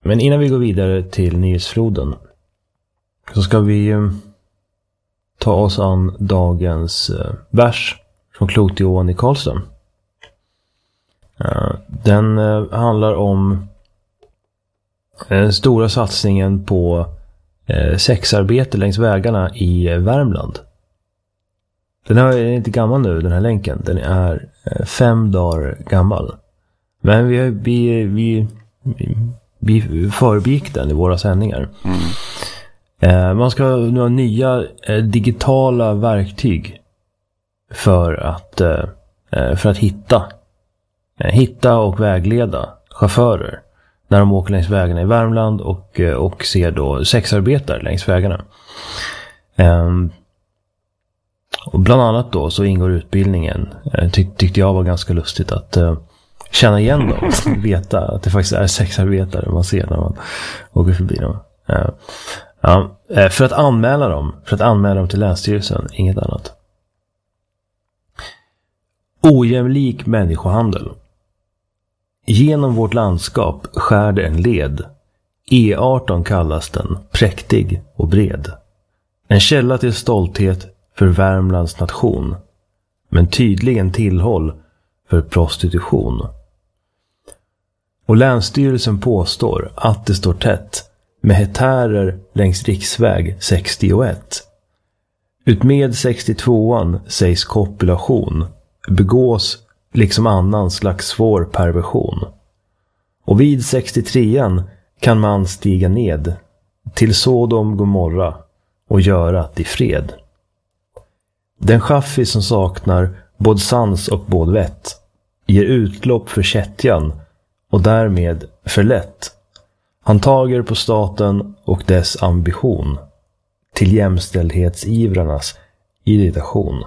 Men innan vi går vidare till nyhetsfloden så ska vi ta oss an dagens vers från Klot-Johan i Karlstad. Den handlar om den stora satsningen på sexarbete längs vägarna i Värmland. Den är inte gammal nu, den här länken. Den är 5 dagar gammal. Men vi förbigick den i våra sändningar. Man ska nu ha nya digitala verktyg för att hitta och vägleda chaufförer när de åker längs vägarna i Värmland och ser då sexarbetare längs vägarna. Och bland annat då så ingår utbildningen. Tyckte jag var ganska lustigt att känna igen dem, veta att det faktiskt är sexarbetare man ser när man åker förbi dem. För att anmäla dem till Länsstyrelsen, inget annat. Ojämlik människohandel. Genom vårt landskap skär det en led. E18 kallas den, präktig och bred. En källa till stolthet för Värmlands nation, men tydligen tillhåll för prostitution. Och Länsstyrelsen påstår att det står tätt med hetärer längs riksväg 61. Utmed 62an sägs kopulation begås liksom annan slags svår perversion. Och vid 63an kan man stiga ned till Sodom Gomorra och göra det i fred. Den chaffi som saknar både sans och både vett ger utlopp för kättjan och därmed för lätt. Han tager på staten och dess ambition till jämställdhetsivrarnas irritation.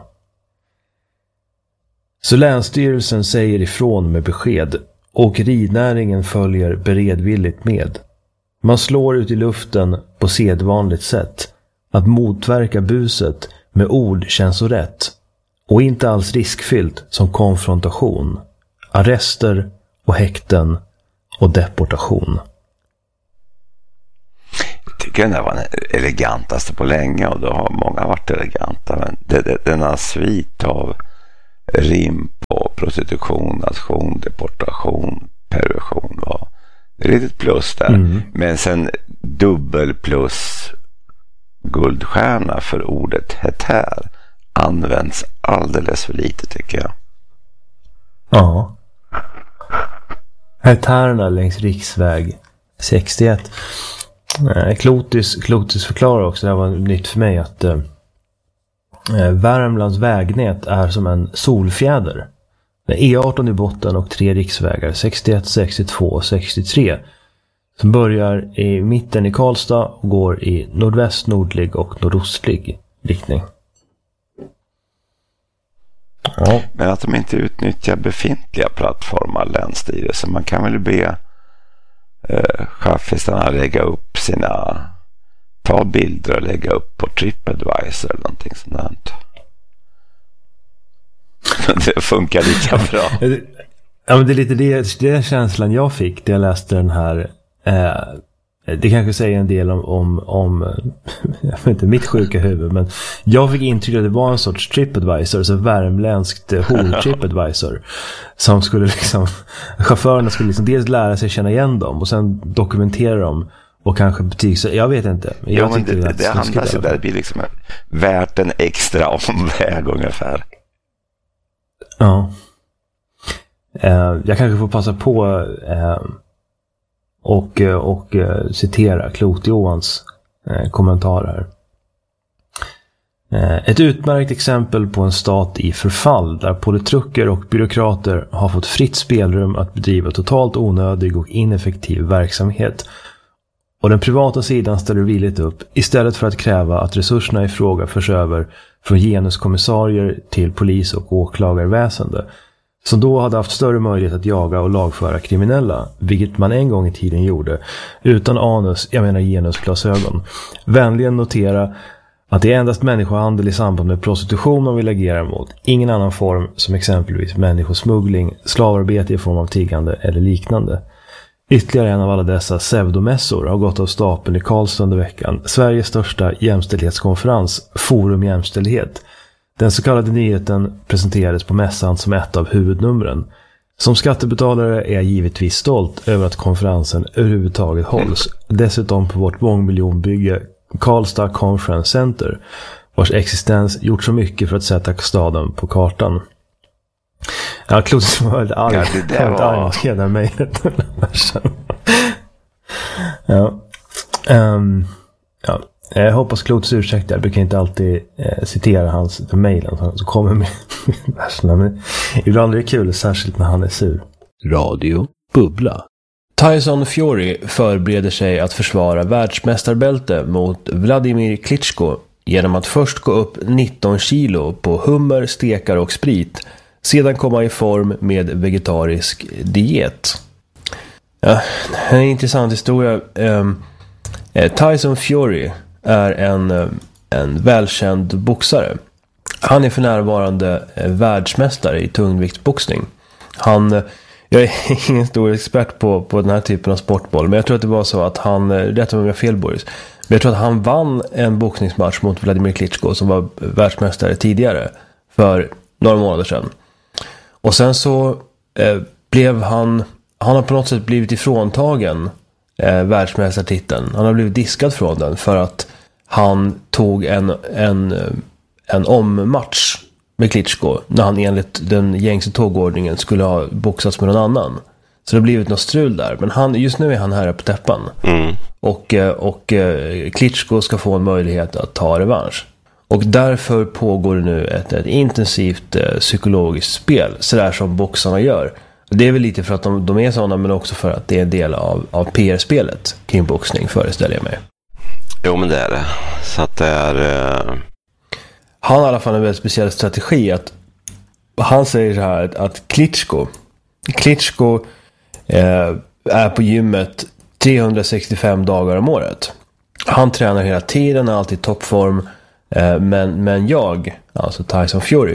Så Länsstyrelsen säger ifrån med besked och ridnäringen följer beredvilligt med. Man slår ut i luften på sedvanligt sätt. Att motverka buset med ord känns så rätt och inte alls riskfyllt som konfrontation, arrester och häkten och deportation. Jag tycker den var den elegantaste på länge, och då har många varit eleganta, men denna svit av rim på prostitution, nation, deportation, perversion var det är ett plus där. Men sen dubbel plus guldstjärna för ordet hetär används alldeles för lite, tycker jag. Ja. Hetärerna längs riksväg 61. Klotis förklarar också, det här var nytt för mig, att Värmlands vägnät är som en solfjäder. Det är E18 i botten och 3 riksvägar, 61, 62 och 63, som börjar i mitten i Karlstad och går i nordväst, nordlig och nordostlig riktning. Ja. Men att de inte utnyttjar befintliga plattformar, Länsstyrelsen. Man kan väl be chaffisarna lägga upp ta bilder och lägga upp på TripAdvisor eller någonting sånt där. Det funkar lika bra. Ja, men det är lite det känslan jag fick när jag läste den här. Det kanske säger en del om jag vet inte, mitt sjuka huvud, men jag fick intryck att det var en sorts TripAdvisor, så värmländskt TripAdvisor, som skulle liksom, chaufförerna skulle liksom dels lära sig känna igen dem och sen dokumentera dem och kanske jag vet inte. Jag men det handlas ju där, det blir liksom värt en extra omväg ungefär. Ja. Jag kanske får passa på och citera Klot-Johans kommentarer. Ett utmärkt exempel på en stat i förfall där politruker och byråkrater har fått fritt spelrum att bedriva totalt onödig och ineffektiv verksamhet. Och den privata sidan ställer villigt upp istället för att kräva att resurserna i fråga förs över från genuskommissarier till polis- och åklagarväsende, som då hade haft större möjlighet att jaga och lagföra kriminella, vilket man en gång i tiden gjorde, utan genusglasögon. Vänligen notera att det är endast människohandel i samband med prostitution man vill agera mot, ingen annan form som exempelvis människosmuggling, slavarbete i form av tiggande eller liknande. Ytterligare en av alla dessa pseudomässor har gått av stapeln i Karlstad under veckan. Sveriges största jämställdhetskonferens, Forum Jämställdhet. Den så kallade nyheten presenterades på mässan som ett av huvudnumren. Som skattebetalare är jag givetvis stolt över att konferensen överhuvudtaget hålls. Dessutom på vårt mångmiljonbygge Karlstad Conference Center, vars existens gjort så mycket för att sätta staden på kartan. Ja, Klots var väldigt arg. Ja, det där var... arg skrev den mejlet. Ja. Ja. Jag hoppas Klots ursäkta. Jag brukar inte alltid citera hans mejlen så kommer med verserna. Men ibland är det kul, särskilt när han är sur. Radio Bubbla. Tyson Fury förbereder sig att försvara världsmästarbälte mot Vladimir Klitschko genom att först gå upp 19 kilo på hummer, stekar och sprit, sedan komma i form med vegetarisk diet. Ja, en intressant historia. Tyson Fury är en välkänd boxare. Han är för närvarande världsmästare i tungviktsboxning. Jag är ingen stor expert på den här typen av sportboll, men jag tror att det var så att han, rätt om jag fel Boris, men jag tror att han vann en boxningsmatch mot Vladimir Klitschko som var världsmästare tidigare för några månader sedan. Och sen så blev han har på något sätt blivit ifråntagen världsmästartiteln. Han har blivit diskad från den för att han tog en ommatch med Klitschko när han enligt den gängse tågordningen skulle ha boxats med någon annan. Så det har blivit något strul där. Men just nu är han här på täppan. Och Klitschko ska få en möjlighet att ta revansch. Och därför pågår det nu ett intensivt psykologiskt spel, sådär som boxarna gör. Det är väl lite för att de är sådana, men också för att det är en del av PR-spelet kring boxning, föreställer jag mig. Jo, men det är det. Så att det är... Han har i alla fall en väldigt speciell strategi. Att han säger så här att Klitschko är på gymmet 365 dagar om året. Han tränar hela tiden, är alltid i toppform. Men jag, alltså Tyson Fury,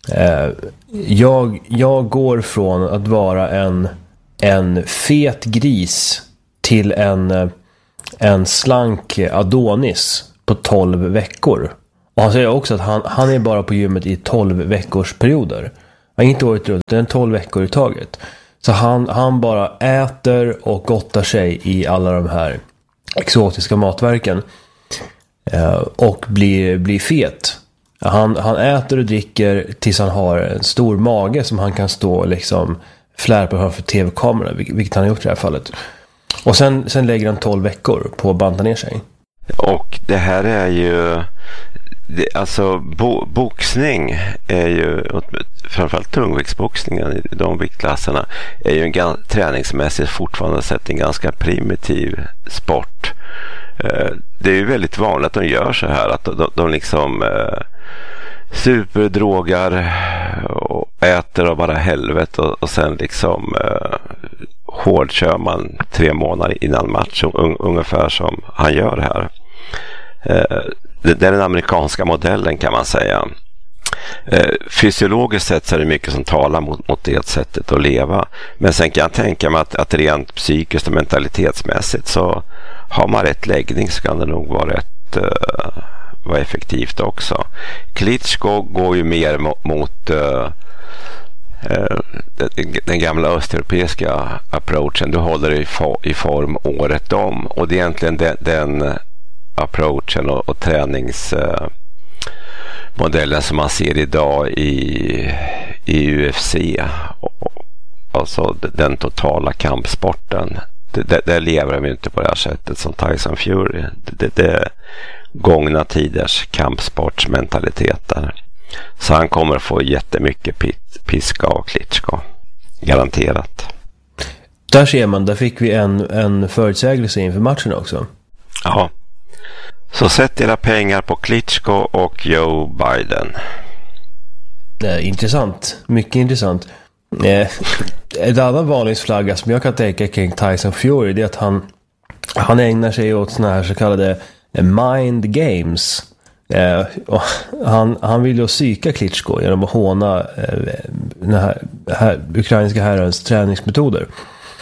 jag går från att vara en fet gris till en slank Adonis på 12 veckor. Och han säger också att han är bara på gymmet i 12 veckors perioder. Han är inte året runt, det är 12 veckor i taget. Så han bara äter och gottar sig i alla de här exotiska matverken. Och blir fet. Han äter och dricker tills han har en stor mage som han kan stå och liksom flärpa framför tv-kameran, vilket han har gjort i det här fallet. Och sen lägger han 12 veckor på att banta ner sig. Och det här är ju alltså boxning är ju, framförallt tungviktsboxningen i de viktklasserna, är ju träningsmässigt fortfarande sett en ganska primitiv sport. Det är ju väldigt vanligt att de gör så här, att de liksom superdrogar och äter av bara helvete och sen liksom hårdkör man 3 månader innan match, ungefär som han gör här. Det är den amerikanska modellen, kan man säga. Fysiologiskt sett så är det mycket som talar mot det sättet att leva. Men sen kan jag tänka mig att rent psykiskt och mentalitetsmässigt, så har man rätt läggning så kan det nog vara effektivt också. Klitschko går ju mer mot den gamla östeuropeiska approachen. Du håller dig i form året om. Och det är egentligen den approachen och träningsmodellen som man ser idag i UFC. Alltså den totala kampsporten. Det lever de inte på det här sättet som Tyson Fury. Det är gångna tiders kampsportsmentaliteter. Så han kommer få jättemycket piska och Klitschko. Garanterat. Där ser man, där fick vi en förutsägelse inför matchen också. Ja. Så sätt era pengar på Klitschko och Joe Biden. Intressant. Mycket intressant. Ett annat varningsflagga som jag kan tänka kring Tyson Fury, det är att han ägnar sig åt såna här så kallade mind games. Och han vill ju psyka Klitschko genom att håna den här ukrainska herrens träningsmetoder.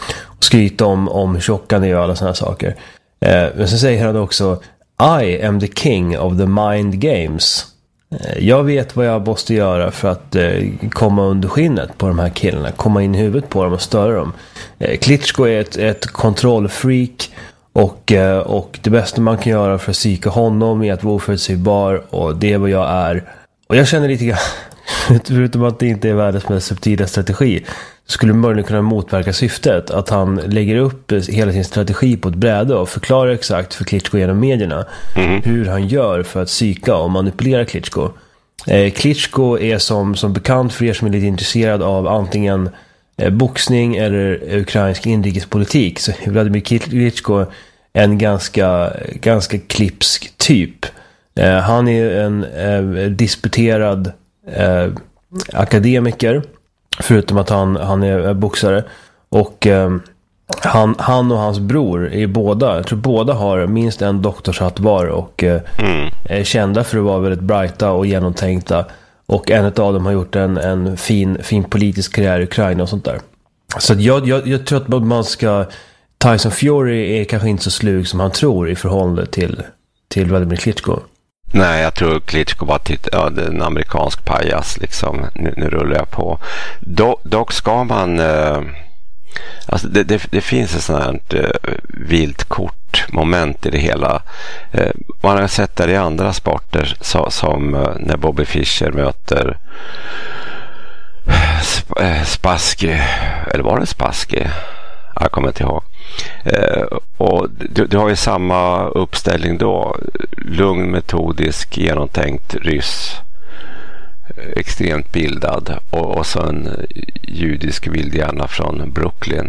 skryta om hur tjock han är och alla sådana saker. Men så säger han också: I am the king of the mind games. Jag vet vad jag måste göra för att komma under skinnet på de här killarna, komma in i huvudet på dem och störa dem. Klitschko är ett kontrollfreak, och det bästa man kan göra för att psyka honom är att vara oförutsägbar, och det är vad jag är. Och jag känner lite grann, förutom att det inte är världens mest subtila strategi, skulle möjligen kunna motverka syftet att han lägger upp hela sin strategi på ett bräde och förklarar exakt för Klitschko genom medierna hur han gör för att psyka och manipulera Klitschko. Klitschko är som bekant, för er som är lite intresserad av antingen boxning eller ukrainsk inrikespolitik, så är Vladimir Klitschko en ganska klipsk typ. Han är en disputerad akademiker, förutom att han är boxare, och han och hans bror är jag tror båda har minst en doktorshatt var, och är kända för att vara väldigt brighta och genomtänkta, och en av dem har gjort en fin politisk karriär i Ukraina och sånt där. Så jag tror att man ska, Tyson Fury är kanske inte så slug som han tror i förhållande till Vladimir Klitschko. Nej, jag tror Klitschko var det är en amerikansk pajas liksom. Nu rullar jag på. Dock ska man alltså det finns ett sånt här vilt kortmoment i det hela. Man har sett det i andra sporter, som när Bobby Fischer möter Spassky, eller var det Spassky? Jag kommer inte ihåg. Och du har ju samma uppställning då. Lugn, metodisk, genomtänkt ryss. Extremt bildad. Och så en judisk vildhjärna från Brooklyn.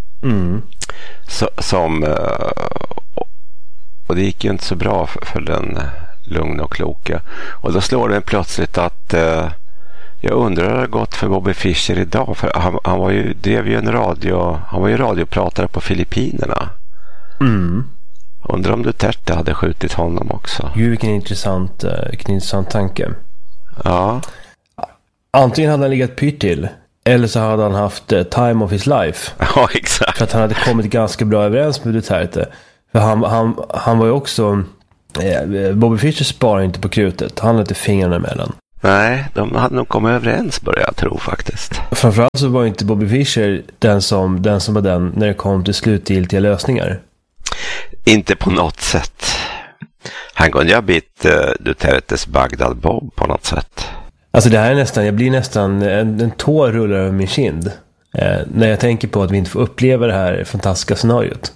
Och det gick ju inte så bra för den lugna och kloka. Och då slår det plötsligt att jag undrar hur det gått för Bobby Fischer idag, för han var ju radiopratare på Filippinerna. Undrar om Duterte hade skjutit honom också. Gud, vilken intressant tanke. Ja. Antingen hade han legat pyrt till, eller så hade han haft time of his life. Ja, exakt. För att han hade kommit ganska bra överens med Duterte. För han var ju också Bobby Fischer sparar inte på krutet. Han hade inte fingrarna emellan. Nej, de hade nog kommit överens, börjar jag tro faktiskt. Framförallt så var inte Bobby Fischer den som var den när det kom till slutgiltiga lösningar. Inte på något sätt. Han kunde ju ha blivit Dutertes Bagdad Bob på något sätt. Alltså det här är jag blir nästan en tår rullar över min kind när jag tänker på att vi inte får uppleva det här fantastiska scenariot.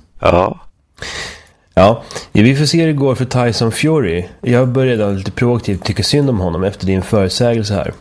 Ja, vi får se hur det går för Tyson Fury. Jag började redan lite proaktivt tycka synd om honom efter din förutsägelse här.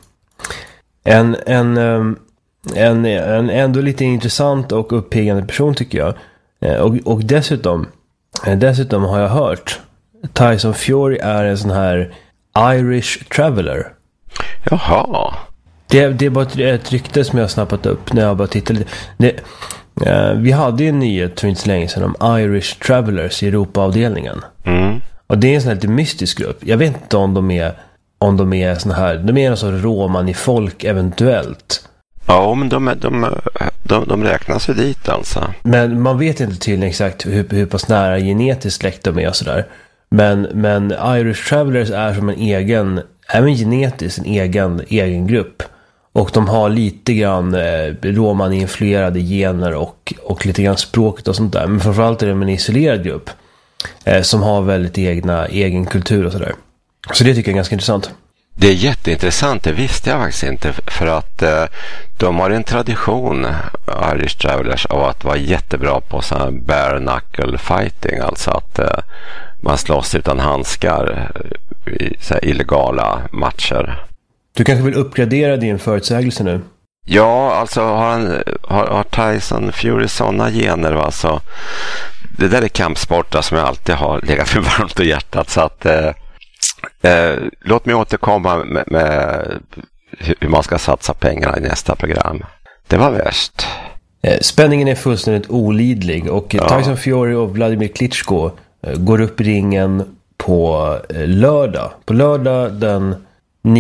En ändå lite intressant och uppiggande person tycker jag. Och dessutom har jag hört Tyson Fury är en sån här Irish traveler. Jaha. Det är bara ett rykte som jag har snappat upp när jag bara tittar lite. Vi hade ju en nyhet för inte så länge sedan om Irish Travelers i Europa-avdelningen. Och det är en sån här lite mystisk grupp. Jag vet inte om de är sån här, de är en sån roman i folk eventuellt. Ja, men de räknas ju dit alltså. Men man vet inte tydligen exakt hur pass nära genetiskt släkt de är och sådär. Men Irish Travelers är som även genetiskt en egen grupp. Och de har lite grann roman-influerade gener och lite grann språket och sånt där. Men framförallt är det en isolerad grupp som har väldigt egen kultur och sådär. Så det tycker jag är ganska intressant. Det är jätteintressant, det visste jag faktiskt inte. För att de har en tradition, Irish Travelers, av att vara jättebra på sån här bare knuckle fighting. Alltså att man slåss utan handskar i så här illegala matcher. Du kanske vill uppgradera din förutsägelse nu? Ja, alltså har Tyson Fury sådana gener, alltså. Det där är kampsportar som jag alltid har legat för varmt och hjärtat, så att låt mig återkomma med hur man ska satsa pengarna i nästa program. Det var värst. Spänningen är fullständigt olidlig och Tyson Fury och Vladimir Klitschko går upp i ringen på lördag. På lördag den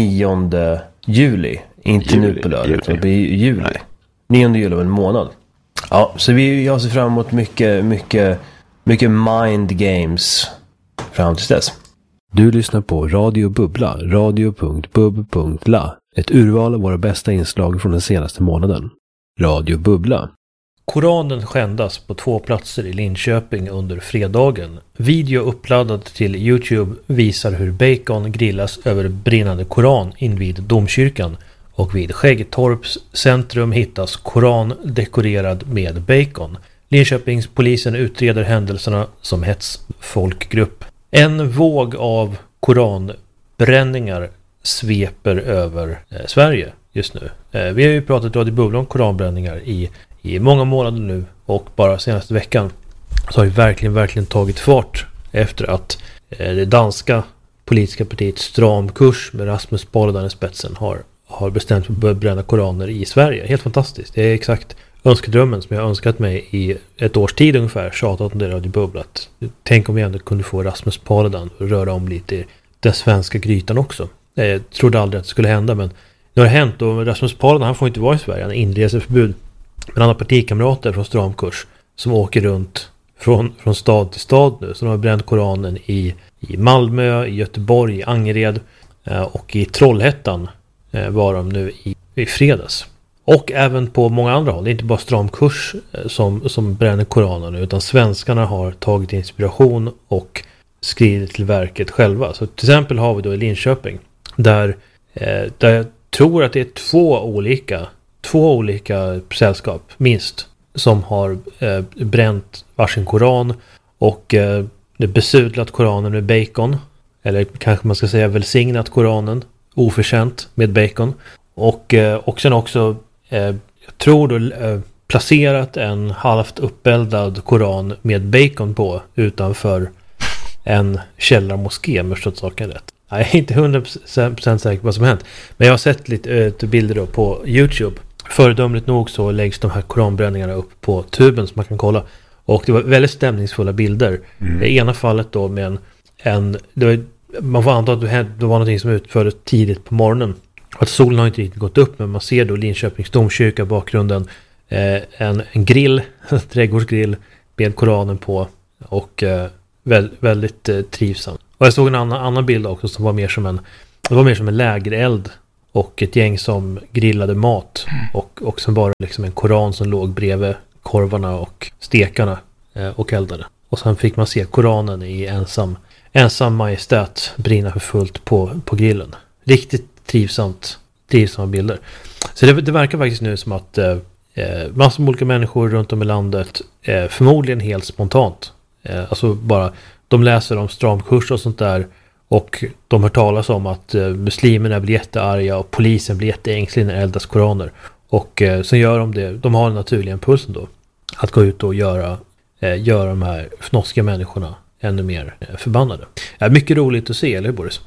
9 juli. Inte nu på lördag, utan på juli. 9 juli om en månad. Ja, så jag ser fram emot mycket mind games fram till dess. Du lyssnar på Radio Bubbla, radio.bub.la. Ett urval av våra bästa inslag från den senaste månaden. Radio Bubbla. Koranen skändas på 2 platser i Linköping under fredagen. Video uppladdad till YouTube visar hur bacon grillas över brinnande koran invid domkyrkan. Och vid Skäggetorps centrum hittas koran dekorerad med bacon. Linköpingspolisen utreder händelserna som hetsfolkgrupp. En våg av koranbränningar sveper över Sverige just nu. Vi har ju pratat Radio Bubbla om koranbränningar i många månader nu, och bara senaste veckan så har det verkligen tagit fart efter att det danska politiska partiet Stram kurs med Rasmus Paludan i spetsen har bestämt för att börja bränna koraner i Sverige. Helt fantastiskt. Det är exakt önskedrömmen som jag har önskat mig i ett års tid ungefär, tjatat om det Radio Bubbla. Tänk om vi ändå kunde få Rasmus Paludan att röra om lite i den svenska grytan också. Jag trodde aldrig att det skulle hända, men nu har det hänt, och Rasmus Paludan, han får inte vara i Sverige, han har inreseförbud. Men han har partikamrater från Stramkurs som åker runt från stad till stad nu. Så de har bränt koranen i Malmö, i Göteborg, i Angered och i Trollhättan var de nu i fredags. Och även på många andra håll. Det är inte bara Stramkurs som bränner koranen, utan svenskarna har tagit inspiration och skrivit till verket själva. Så till exempel har vi då i Linköping där jag tror att det är två olika sällskap minst som har bränt varsin koran och besudlat koranen med bacon, eller kanske man ska säga välsignat koranen oförtjänt med bacon, och sen också jag tror då placerat en halvt uppeldad koran med bacon på utanför en källarmoské, med förstått saken rätt. Jag är inte 100% säker på vad som hänt, men jag har sett lite bilder då på YouTube. Föredömligt nog så läggs de här koranbränningarna upp på tuben som man kan kolla. Och det var väldigt stämningsfulla bilder. Det ena fallet då med man får anta att det var någonting som utfördes tidigt på morgonen. Att solen har inte riktigt gått upp, men man ser då Linköpings domkyrka i bakgrunden. En grill, en trädgårdsgrill med koranen på, och väldigt trivsam. Och jag såg en annan bild också som var mer som en lägereld och ett gäng som grillade mat, och sen bara liksom en koran som låg bredvid korvarna och stekarna och eldade. Och sen fick man se koranen i ensam majestät brinna för fullt på grillen. Riktigt trivsamma bilder. Så det verkar faktiskt nu som att massor med olika människor runt om i landet, förmodligen helt spontant, alltså bara de läser om Stramkurs och sånt där, och de hör talas om att muslimerna blir jättearga och polisen blir jätteängslig när eldas koraner. Och så gör de det. De har en naturlig impuls då att gå ut och göra de här fnoskiga människorna ännu mer förbannade. Mycket roligt att se, eller hur, Boris?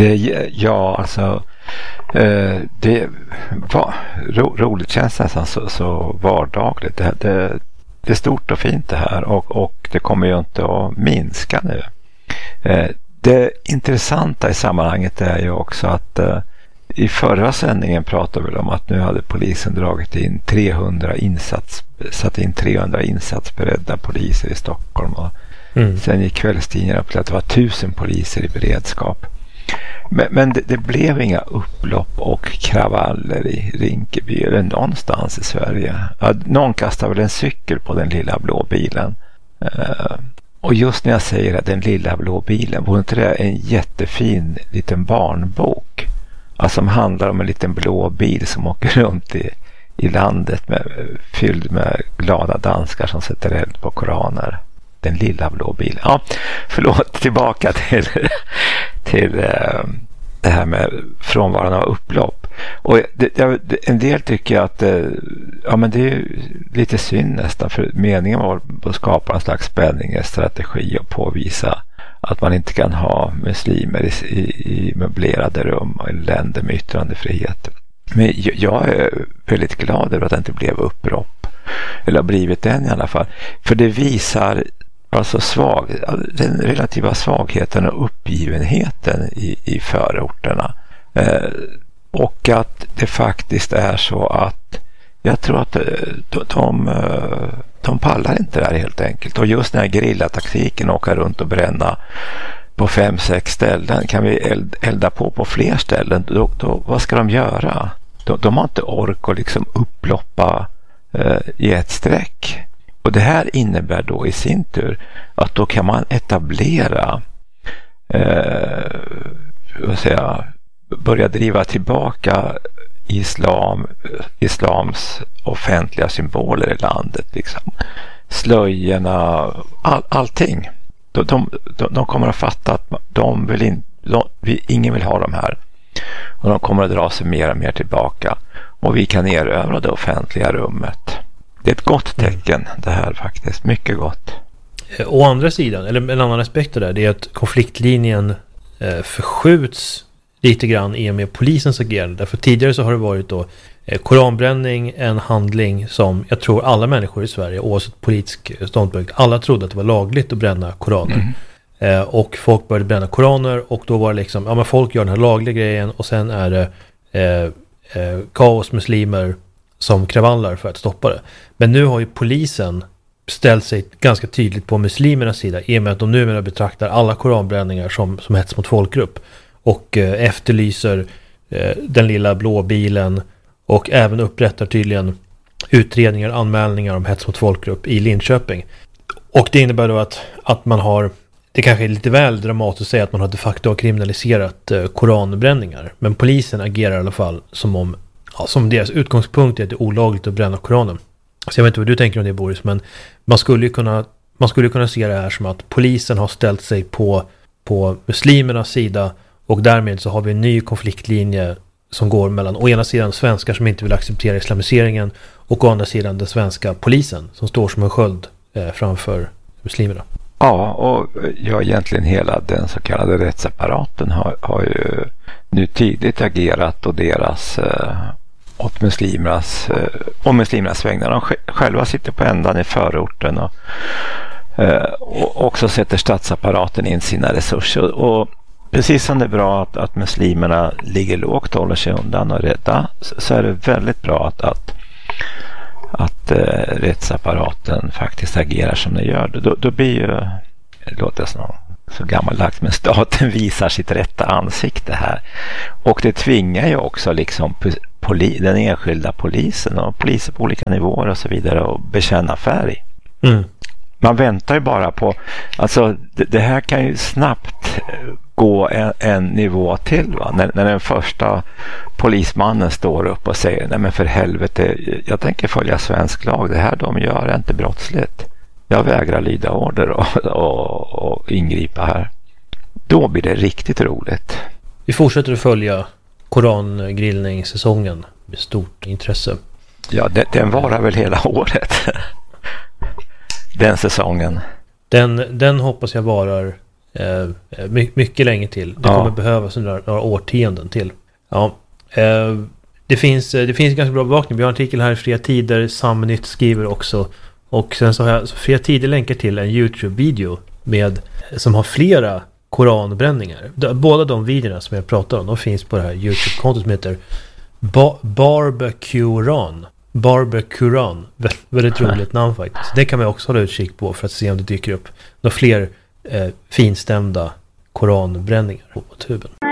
Det var roligt, känns nästan så vardagligt. Det är stort och fint det här, och det kommer ju inte att minska nu. Det intressanta i sammanhanget är ju också att i förra sändningen pratade vi om att nu hade polisen dragit in 300 insatsberedda poliser i Stockholm, och sen gick kvällstidningarna på att det var 1000 poliser i beredskap. Men det blev inga upplopp och kravaller i Rinkeby eller någonstans i Sverige. Någon kastade väl en cykel på den lilla blå bilen. Och just när jag säger att den lilla blå bilen, vore inte det en jättefin liten barnbok? Alltså, som handlar om en liten blå bil som åker runt i landet fylld med glada danskar som sätter eld på koraner. Den lilla blå bilen. Ja, förlåt, tillbaka till det här med frånvaron av upplopp. Och en del tycker att men det är lite synd nästan, för meningen var att skapa en slags spänningsstrategi och påvisa att man inte kan ha muslimer i möblerade rum och i länder med yttrandefrihet. Men jag är väldigt glad över att det inte blev upplopp, eller har blivit än i alla fall, för det visar alltså den relativa svagheten och uppgivenheten i förorterna. Och att det faktiskt är så att Jag tror att de pallar inte där helt enkelt. Och just den här grillataktiken, åka runt och bränna på 5-6 ställen. Kan vi elda på fler ställen, då vad ska de göra? De har inte ork att liksom upploppa i ett streck. Och det här innebär då i sin tur att då kan man etablera börja driva tillbaka islams offentliga symboler i landet, liksom. Slöjorna, allting. De kommer att fatta att ingen vill ha dem här, och de kommer att dra sig mer och mer tillbaka, och vi kan erövra det offentliga rummet. Det är ett gott tecken det här, faktiskt, mycket gott. Å andra sidan, eller en annan aspekt av det är att konfliktlinjen förskjuts lite grann i och med polisens agerande. Därför tidigare så har det varit då koranbränning, en handling som jag tror alla människor i Sverige, oavsett politisk ståndpunkt, alla trodde att det var lagligt att bränna koraner. Och folk började bränna koraner, och då var det liksom, ja men folk gör den här lagliga grejen, och sen är det kaosmuslimer som kravallar för att stoppa det. Men nu har ju polisen ställt sig ganska tydligt på muslimernas sida, i och med att de numera betraktar alla koranbränningar som hets mot folkgrupp, och efterlyser den lilla blå bilen, och även upprättar tydligen utredningar, anmälningar om hets mot folkgrupp i Linköping. Och det innebär då att man har, det kanske är lite väl dramatiskt att säga att man har de facto kriminaliserat koranbränningar, men polisen agerar i alla fall som deras utgångspunkt är att det är olagligt att bränna koranen. Så jag vet inte vad du tänker om det, Boris, men man skulle kunna se det här som att polisen har ställt sig på muslimernas sida, och därmed så har vi en ny konfliktlinje som går mellan å ena sidan svenskar som inte vill acceptera islamiseringen, och å andra sidan den svenska polisen som står som en sköld framför muslimerna. Ja, och egentligen hela den så kallade rättsapparaten har ju nu tydligt agerat, och deras åt muslimernas vägnar. De själva sitter på ändan i förorten, och också sätter statsapparaten in sina resurser. Och precis som det är bra att muslimerna ligger lågt och håller sig undan och är rädda, så är det väldigt bra att rättsapparaten faktiskt agerar som den gör. Då blir ju, det låter så gammaldags, men staten visar sitt rätta ansikte här. Och det tvingar ju också liksom den enskilda polisen och poliser på olika nivåer och så vidare att bekänna färg. Man väntar ju bara på, alltså det här kan ju snabbt gå en nivå till, va? När den första polismannen står upp och säger, nej men för helvete, jag tänker följa svensk lag, det här de gör är inte brottsligt, jag vägrar lyda order och ingripa här. Då blir det riktigt roligt. Vi fortsätter att följa korangrillningssäsongen med stort intresse. Ja, den varar väl hela året. Den säsongen. Den hoppas jag varar mycket länge till. Det kommer behövas några årtionden till. Ja, det finns ganska bra bevakning. Vi har en artikel här i Fria Tider. Samnytt skriver också. Och sen så har jag Fria Tider länkar till en YouTube-video som har flera koranbränningar. Båda de videorna som jag pratar om, de finns på det här YouTube-kontot som heter Barbecuran. Barbecuran. Väldigt roligt namn faktiskt. Det kan man också hålla utkik på för att se om det dyker upp några fler finstämda koranbränningar på tuben.